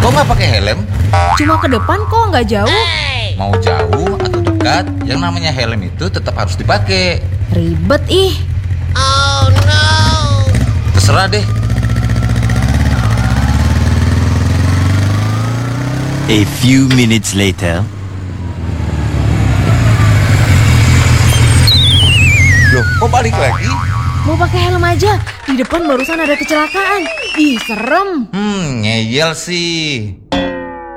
Kok nggak pakai helm? Cuma ke depan kok, nggak jauh. Mau jauh atau dekat, yang namanya helm itu tetap harus dipakai. Ribet ih. Terserah deh. A few minutes later. Loh, kok balik lagi? Mau pakai helm aja. Di depan barusan ada kecelakaan. Ih, serem. Ngeyel sih.